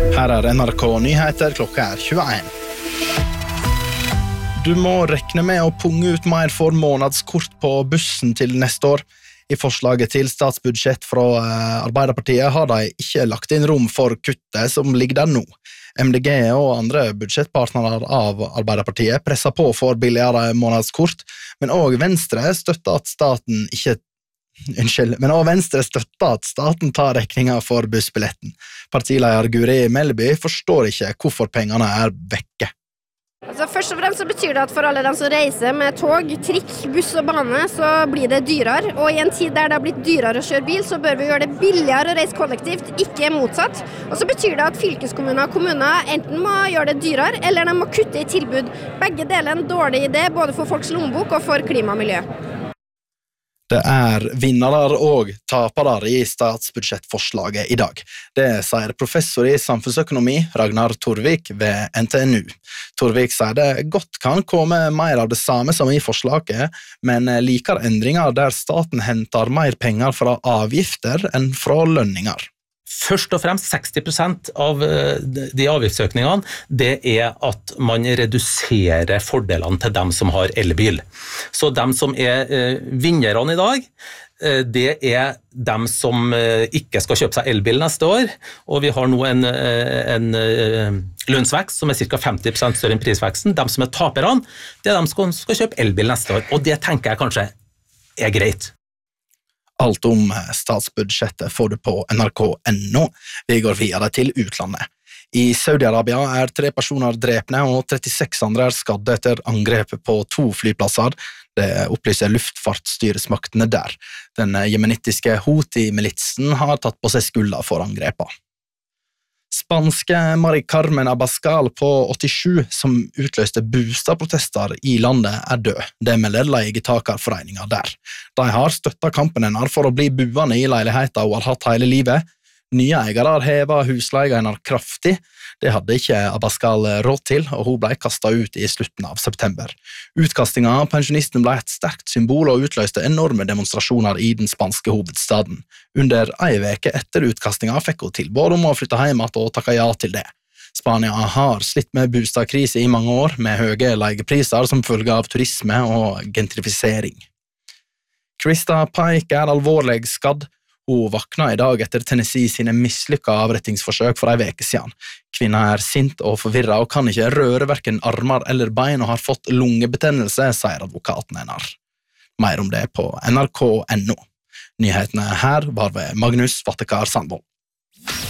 Her NRK Nyheter, klokka 21. Du må rekne med å punge ut mer for månedskort på bussen til neste år. I forslaget til statsbudsjett fra Arbeiderpartiet har de ikke lagt inn rom for kuttet som ligger der nå. MDG og andre budsjettpartnere av Arbeiderpartiet presser på for billigere månedskort, men også Venstre støtter at staten tar regninga for bussbilletten. Partileder Guri Melby forstår ikke hvorfor pengene vekke. Først og fremst så betyr det at for alle dem som reiser med tog, trikk, buss og bane, så blir det dyrere. Og i en tid der det har blitt dyrere å kjøre bil, så bør vi gjøre det billigere å reise kollektivt, ikke motsatt. Og så betyr det at fylkeskommuner og kommuner enten må gjøre det dyrere, eller de må kutte i tilbud. Begge deler en dårlig idé, både for folks lommebok og for klima og miljø. Det vinnere og tapere i statsbudsjettforslaget i dag. Det sier professor i samfunnsøkonomi Ragnar Torvik ved NTNU. Torvik sier det godt kan komme mer av det samme som i forslaget, men liker endringer der staten henter mer penger fra avgifter enn fra lønninger. Først og fremst 60% av de avgiftsøkningene, det at man reduserer fordelene til dem som har elbil. Så dem som vinnerne i dag, det dem som ikke skal kjøpe seg elbil neste år, og vi har nå en lønnsvekst som ca. 50% større enn prisveksten. Dem som taperne, det dem som skal kjøpe elbil neste år, og det tenker jeg kanskje greit. Alt om statsbudsjettet får du på NRK.no. Vi går videre til utlandet. I Saudi-Arabia 3 personer drepne og 36 andre skadde etter angrepet på 2 flyplasser. Det opplyser luftfartsstyresmaktene der. Den jemenittiske Houthi-militsen har tatt på seg skylda for angrepet. Spanske Mari Carmen Abascal på 87, som utløste bostadprotester i landet, død. Det melder leietakerforeningen der. De har støttet kampen hennes for å bli buende i leiligheten hun har hatt hele livet. Nye eiere har hevet husleien hennes kraftig. Det hadde ikke Abascal råd til, og hun ble kastet ut i slutten av september. Utkastingen av pensjonisten ble et sterkt symbol og utløste enorme demonstrasjoner i den spanske hovedstaden. Under en uke etter utkastingen fikk hun tilbud om å flytte hjem og takke ja til det. Spania har slitt med bostadkrise i mange år, med høye leiepriser som følge av turisme og gentrifisering. Krista Pike alvorlig skadd. Hun vakna i dag etter Tennessee sine mislykka avrettingsforsøk for en uke siden. Kvinna sint og forvirret og kan ikke røre hverken armer eller bein og har fått lungebetennelse, sier advokaten hennes. Mer om det på NRK.no. Nyhetene her var ved Magnus Vattekar Sandvold.